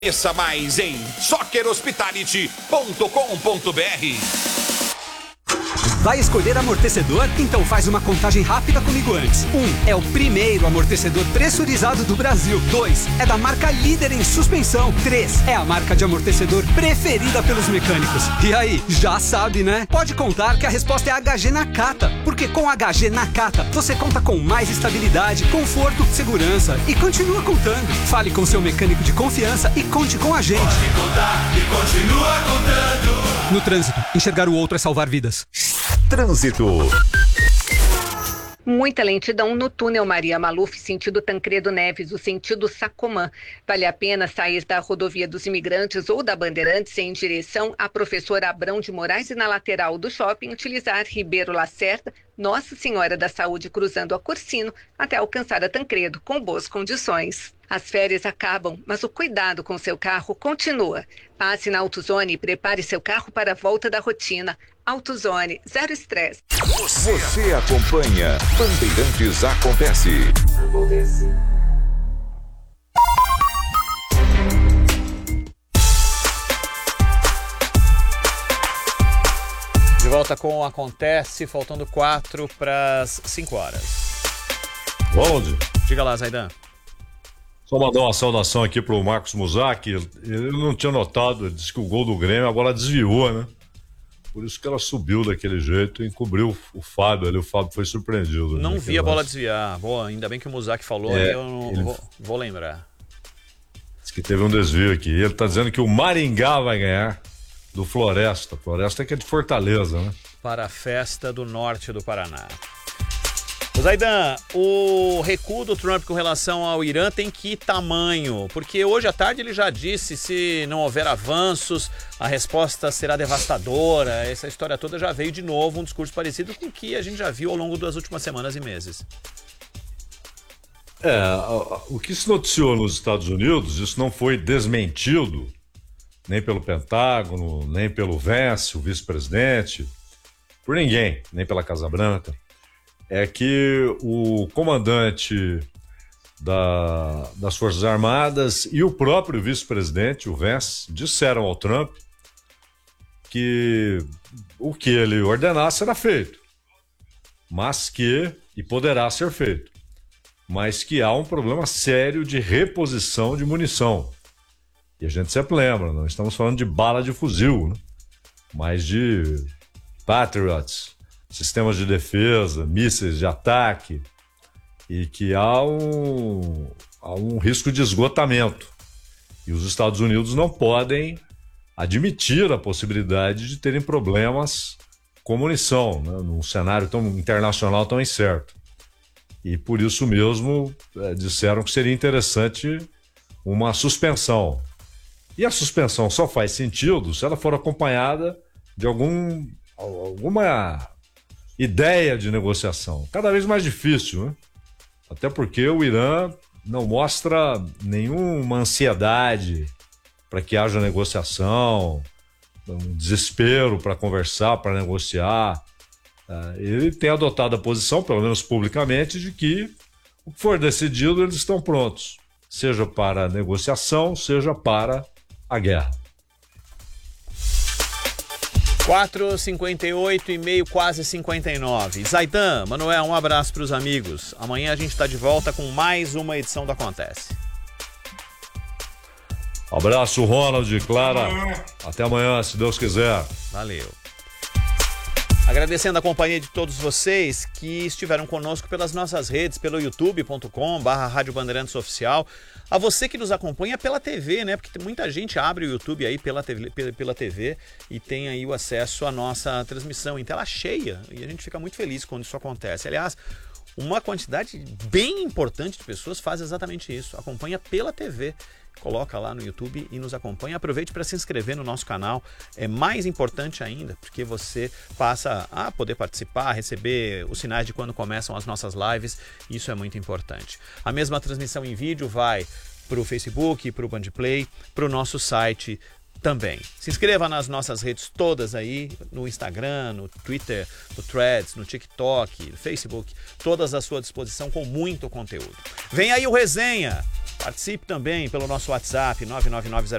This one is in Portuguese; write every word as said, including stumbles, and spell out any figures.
Conheça mais em soccer hospitality ponto com ponto br. Vai escolher amortecedor? Então faz uma contagem rápida comigo antes. Um, é o primeiro amortecedor pressurizado do Brasil. Dois, é da marca líder em suspensão. Três, é a marca de amortecedor preferida pelos mecânicos. E aí, já sabe, né? Pode contar que a resposta é H G Nakata. Porque com H G Nakata, você conta com mais estabilidade, conforto, segurança e continua contando. Fale com seu mecânico de confiança e conte com a gente. Pode contar e continua contando. No trânsito, enxergar o outro é salvar vidas. Trânsito. Muita lentidão no túnel Maria Maluf, sentido Tancredo Neves, o sentido Sacomã. Vale a pena sair da rodovia dos Imigrantes ou da Bandeirantes em direção à Professora Abrão de Moraes e na lateral do shopping utilizar Ribeiro Lacerda, Nossa Senhora da Saúde cruzando a Cursino até alcançar a Tancredo com boas condições. As férias acabam, mas o cuidado com seu carro continua. Passe na AutoZone e prepare seu carro para a volta da rotina. AutoZone, zero estresse. Você, Você acompanha Bandeirantes Acontece. Acontece. De volta com o Acontece, faltando quatro para as cinco horas. Onde? Diga lá, Zaidan. Só mandar uma saudação aqui pro Marcos Muzak. Ele não tinha notado, ele disse que o gol do Grêmio, a bola desviou, né? Por isso que ela subiu daquele jeito e encobriu o Fábio ali. O Fábio foi surpreendido. Não vi a bola desviar. Boa, ainda bem que o Muzak falou, é, eu não ele... vou, vou lembrar. Diz que teve um desvio aqui. Ele tá dizendo que o Maringá vai ganhar do Floresta. Floresta que é de Fortaleza, né? Para a festa do norte do Paraná. Zaidan, o recuo do Trump com relação ao Irã tem que tamanho? Porque hoje à tarde ele já disse, se não houver avanços, a resposta será devastadora. Essa história toda já veio de novo, um discurso parecido com o que a gente já viu ao longo das últimas semanas e meses. É, o que se noticiou nos Estados Unidos, isso não foi desmentido, nem pelo Pentágono, nem pelo Vance, o vice-presidente, por ninguém, nem pela Casa Branca. É que o comandante da, das Forças Armadas e o próprio vice-presidente, o Vance, disseram ao Trump que o que ele ordenasse será feito, mas que, e poderá ser feito, mas que há um problema sério de reposição de munição. E a gente sempre lembra, não estamos falando de bala de fuzil, né? Mas de Patriots, sistemas de defesa, mísseis de ataque, e que há um, há um risco de esgotamento. E os Estados Unidos não podem admitir a possibilidade de terem problemas com munição, né, num cenário tão internacional tão incerto. E por isso mesmo é, disseram que seria interessante uma suspensão. E a suspensão só faz sentido se ela for acompanhada de algum, alguma ideia de negociação. Cada vez mais difícil, né? Até porque o Irã não mostra nenhuma ansiedade para que haja negociação, um desespero para conversar, para negociar. Ele tem adotado a posição, pelo menos publicamente, de que o que for decidido eles estão prontos, seja para a negociação, seja para a guerra. quatro e cinquenta e oito e meio, quase cinquenta e nove. Zaidan, Manuel, um abraço para os amigos. Amanhã a gente está de volta com mais uma edição do Acontece. Abraço, Ronald e Clara. Até amanhã, se Deus quiser. Valeu. Agradecendo a companhia de todos vocês que estiveram conosco pelas nossas redes, pelo youtube ponto com barra Rádio Bandeirantes Oficial. A você que nos acompanha pela T V, né? Porque muita gente abre o YouTube aí pela T V, pela T V e tem aí o acesso à nossa transmissão em tela cheia. E a gente fica muito feliz quando isso acontece. Aliás, uma quantidade bem importante de pessoas faz exatamente isso. Acompanha pela T V. Coloca lá no YouTube e nos acompanha. Aproveite para se inscrever no nosso canal. É mais importante ainda, porque você passa a poder participar, receber os sinais de quando começam as nossas lives. Isso é muito importante. A mesma transmissão em vídeo vai para o Facebook, para o Bandplay, para o nosso site também. Se inscreva nas nossas redes todas aí, no Instagram, no Twitter, no Threads, no TikTok, no Facebook, todas à sua disposição com muito conteúdo. Vem aí o Resenha, participe também pelo nosso WhatsApp nove nove nove zero